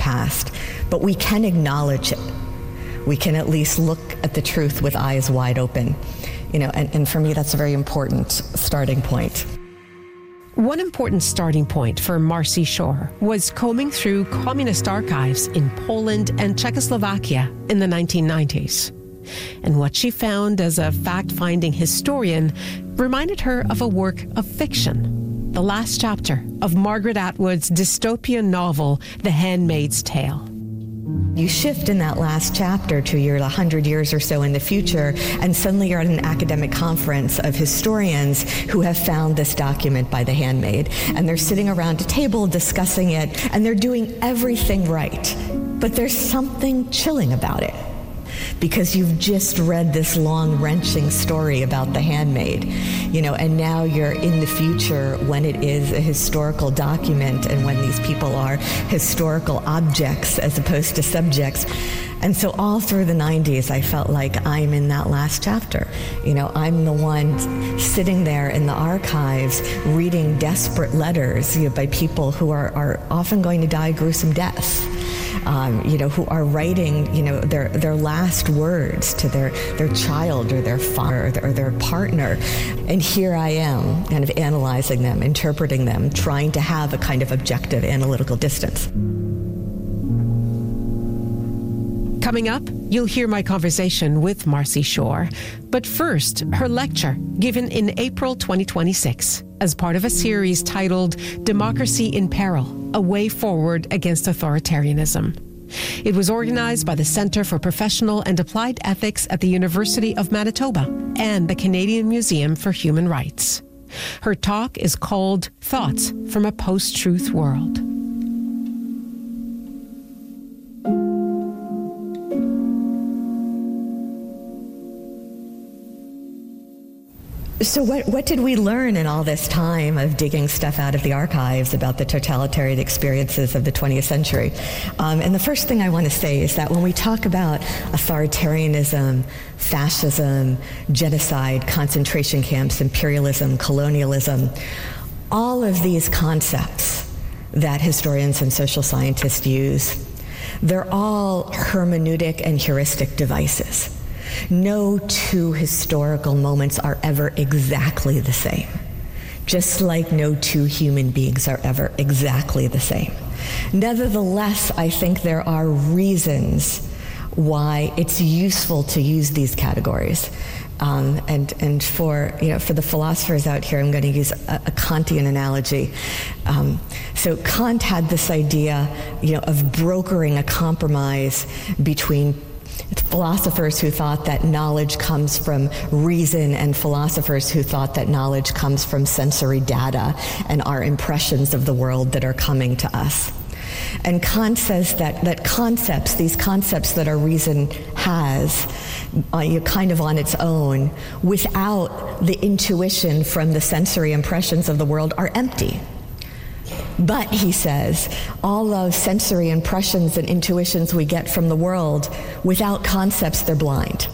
past, but we can acknowledge it. We can at least look at the truth with eyes wide open. And for me, that's a very important starting point. One important starting point for Marcy Shore was combing through communist archives in Poland and Czechoslovakia in the 1990s. And what she found as a fact-finding historian reminded her of a work of fiction, the last chapter of Margaret Atwood's dystopian novel, The Handmaid's Tale. You shift in that last chapter to you're 100 years or so in the future, and suddenly you're at an academic conference of historians who have found this document by the handmaid, and they're sitting around a table discussing it, and they're doing everything right. But there's something chilling about it, because you've just read this long, wrenching story about the handmaid, and now you're in the future when it is a historical document and when these people are historical objects as opposed to subjects. And so all through the 90s, I felt like I'm in that last chapter. I'm the one sitting there in the archives reading desperate letters by people who are often going to die gruesome deaths. Who are writing, their last words to their child or their father or their partner. And here I am, kind of analyzing them, interpreting them, trying to have a kind of objective analytical distance. Coming up, you'll hear my conversation with Marcy Shore. But first, her lecture, given in April 2026, as part of a series titled Democracy in Peril, A Way Forward Against Authoritarianism. It was organized by the Centre for Professional and Applied Ethics at the University of Manitoba and the Canadian Museum for Human Rights. Her talk is called Thoughts from a Post-Truth World. So what did we learn in all this time of digging stuff out of the archives about the totalitarian experiences of the 20th century? And the first thing I want to say is that when we talk about authoritarianism, fascism, genocide, concentration camps, imperialism, colonialism, all of these concepts that historians and social scientists use, they're all hermeneutic and heuristic devices. No two historical moments are ever exactly the same, just like no two human beings are ever exactly the same. Nevertheless, I think there are reasons why it's useful to use these categories. And for the philosophers out here, I'm going to use a Kantian analogy. So Kant had this idea, of brokering a compromise between philosophers who thought that knowledge comes from reason and philosophers who thought that knowledge comes from sensory data and our impressions of the world that are coming to us. And Kant says that concepts, these concepts that our reason has, kind of on its own, without the intuition from the sensory impressions of the world, are empty. But, he says, all those sensory impressions and intuitions we get from the world, without concepts, they're blind.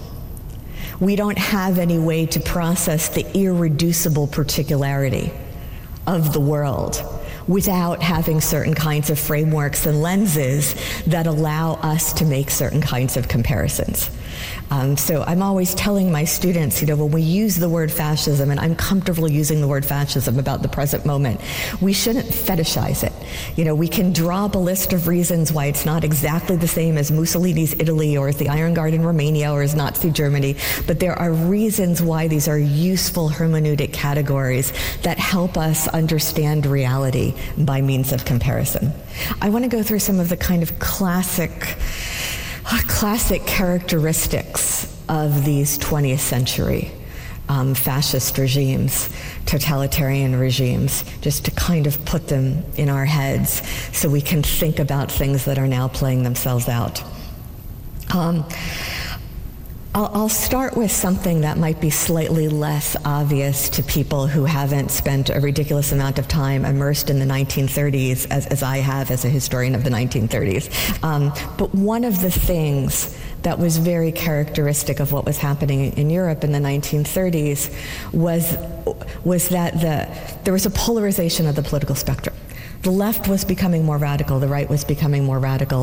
We don't have any way to process the irreducible particularity of the world without having certain kinds of frameworks and lenses that allow us to make certain kinds of comparisons. So I'm always telling my students, when we use the word fascism, and I'm comfortable using the word fascism about the present moment, we shouldn't fetishize it. We can draw up a list of reasons why it's not exactly the same as Mussolini's Italy or as the Iron Guard in Romania or as Nazi Germany, but there are reasons why these are useful hermeneutic categories that help us understand reality by means of comparison. I want to go through some of the kind of classic characteristics of these 20th century fascist regimes, totalitarian regimes, just to kind of put them in our heads so we can think about things that are now playing themselves out. I'll start with something that might be slightly less obvious to people who haven't spent a ridiculous amount of time immersed in the 1930s, as I have as a historian of the 1930s. But one of the things that was very characteristic of what was happening in Europe in the 1930s was that there was a polarization of the political spectrum. The left was becoming more radical, the right was becoming more radical,